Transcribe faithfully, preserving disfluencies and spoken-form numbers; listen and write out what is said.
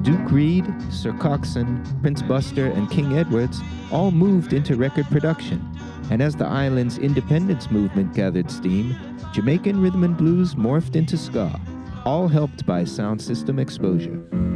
Duke Reed, Sir Coxsone, Prince Buster, and King Edwards all moved into record production, and as the island's independence movement gathered steam, Jamaican rhythm and blues morphed into ska, all helped by sound system exposure.